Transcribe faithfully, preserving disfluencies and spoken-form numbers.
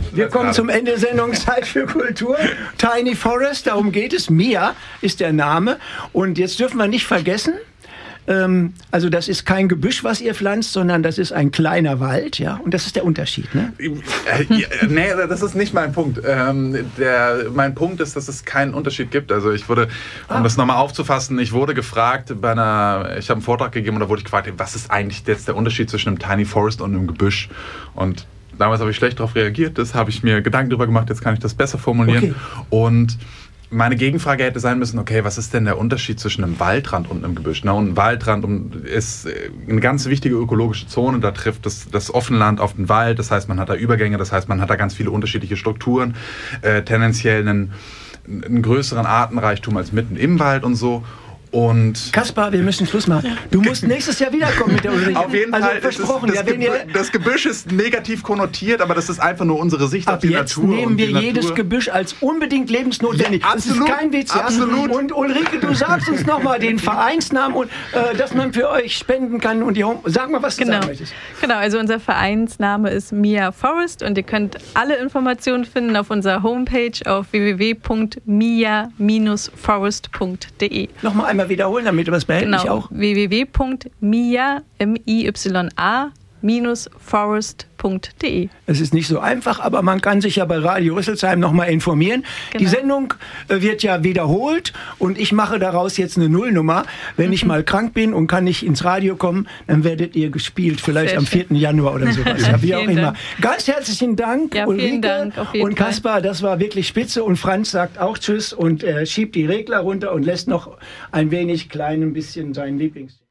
Wir kommen zum Ende der Sendung Zeit für Kultur. Tiny Forest, darum geht es. Mia ist der Name. Und jetzt dürfen wir nicht vergessen, ähm, also das ist kein Gebüsch, was ihr pflanzt, sondern das ist ein kleiner Wald. Ja? Und das ist der Unterschied. Ne? Ja, nee, das ist nicht mein Punkt. Ähm, der, mein Punkt ist, dass es keinen Unterschied gibt. Also ich wurde, um ah. das nochmal aufzufassen, ich wurde gefragt bei einer, ich habe einen Vortrag gegeben und da wurde ich gefragt, was ist eigentlich jetzt der Unterschied zwischen einem Tiny Forest und einem Gebüsch? Und damals habe ich schlecht darauf reagiert, das habe ich mir Gedanken darüber gemacht, jetzt kann ich das besser formulieren. Okay. Und meine Gegenfrage hätte sein müssen, okay, was ist denn der Unterschied zwischen einem Waldrand und einem Gebüsch? Na, und ein Waldrand ist eine ganz wichtige ökologische Zone, da trifft das, das Offenland auf den Wald, das heißt, man hat da Übergänge, das heißt, man hat da ganz viele unterschiedliche Strukturen, äh, tendenziell einen, einen größeren Artenreichtum als mitten im Wald und so. Und Kaspar, wir müssen Schluss machen. Du musst nächstes Jahr wiederkommen mit der Ulrike. Auf jeden also Fall. Versprochen. Ist das, Gebü- das Gebüsch ist negativ konnotiert, aber das ist einfach nur unsere Sicht Ab auf die jetzt Natur. nehmen wir jedes Natur. Gebüsch als unbedingt lebensnotwendig. Ja, absolut, das ist kein Witz. Ja? Absolut. Und Ulrike, du sagst uns nochmal den Vereinsnamen und äh, dass man für euch spenden kann. Und die Home- Sag mal, was du genau. sagen möchtest. Genau, also unser Vereinsname ist Mia Forest und ihr könnt alle Informationen finden auf unserer Homepage auf w w w punkt mia dash forest punkt d e. Nochmal einmal wiederholen, damit du was behältlich genau. auch. w w w punkt mia forest punkt d e. Es ist nicht so einfach, aber man kann sich ja bei Radio Rüsselsheim nochmal informieren. Genau. Die Sendung wird ja wiederholt und ich mache daraus jetzt eine Nullnummer. Wenn mhm. ich mal krank bin und kann nicht ins Radio kommen, dann werdet ihr gespielt, vielleicht Sehr am vierten Januar oder sowas. Ja, wie auch immer. Dank. Ganz herzlichen Dank, ja, Ulrike Dank, und Kaspar. Das war wirklich spitze und Franz sagt auch Tschüss und äh, schiebt die Regler runter und lässt noch ein wenig klein ein bisschen seinen Lieblings...